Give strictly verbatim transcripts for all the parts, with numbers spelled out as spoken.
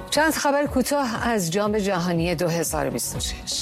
چند خبر کوتاه از جام جهانی دو هزار و بیست و شش.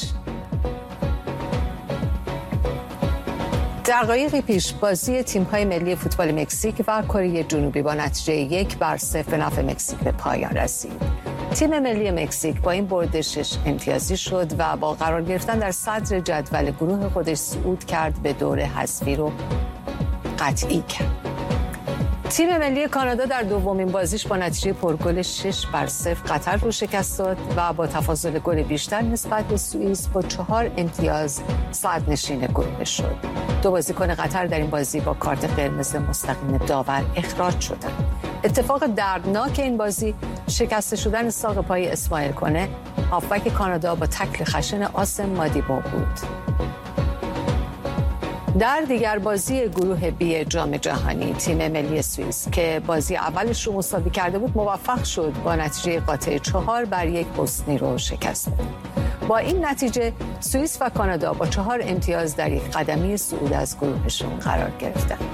دقایقی پیش بازی تیم‌های ملی فوتبال مکزیک و کره جنوبی با نتیجه یک بر صفر به نفع مکزیک به پایان رسید. تیم ملی مکزیک با این برد شش امتیازی شد و با قرار گرفتن در صدر جدول گروه خودش صعود کرد به دور حذفی رو قطعی کرد. تیم ملی کانادا در دومین بازیش با نتیجه پرگل شش بر صفر قطر رو شکست داد و با تفاضل گل بیشتر نسبت به سوئیس با چهار امتیاز صدرنشین گروه شد. دو بازیکن قطر در این بازی با کارت قرمز مستقیم داور اخراج شدند. اتفاق دردناک این بازی شکسته شدن ساق پای اسماعیل کنه، هافبک کانادا با تکل خشن آسم مادیبو بود. در دیگر بازی گروه بی جام جهانی تیم ملی سوئیس که بازی اولش رو مساوی کرده بود موفق شد با نتیجه قاطع چهار بر یک بوسنی رو شکست بده. با این نتیجه سوئیس و کانادا با چهار امتیاز در یک قدمی صعود از گروهشون قرار گرفتند.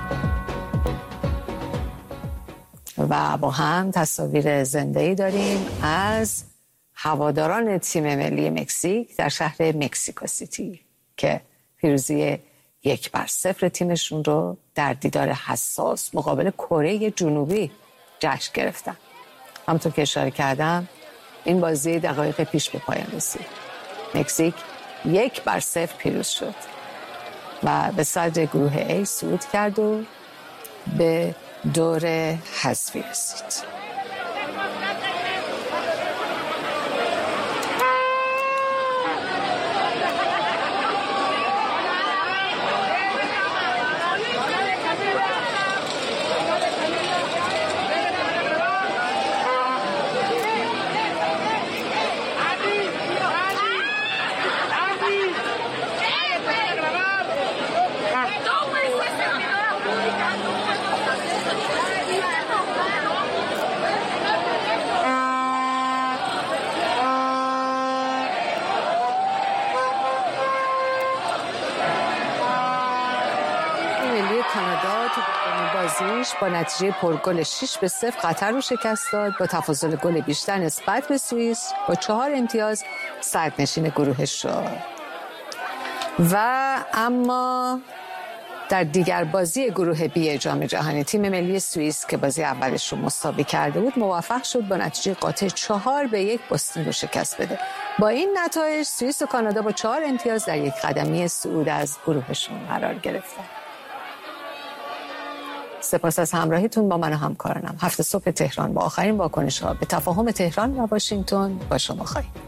و با هم تصاویر زنده‌ای داریم از هواداران تیم ملی مکزیک در شهر مکزیکو سیتی که پیروزی یک بر صفر تیمشون رو در دیدار حساس مقابل کره جنوبی جشن گرفتن. همونطور که اشاره کردم این بازی دقایق پیش به پایان رسید. مکزیک یک بر صفر پیروز شد و به صدر گروه A صعود کرد و به دور حذفی رسید. کانادا تو بازیش با نتیجه پرگل شش به صفر قطر رو شکست داد. با تفاضل گل بیشتر نسبت به سوئیس با چهار امتیاز صدرنشین گروهش شد. و اما در دیگر بازی گروه بی جام جهانی تیم ملی سوئیس که بازی اولش رو مساوی کرده بود موفق شد با نتیجه قاطع چهار به یک بوسنی رو شکست بده. با این نتایج سوئیس و کانادا با چهار امتیاز در یک قدمی صعود از گروهشون قرار گرفتن. سپاس از همراهیتون با من و همکارانم. هفت صبح تهران با آخرین واکنش‌ها به تفاهم تهران و واشنگتن با شما خواهیم.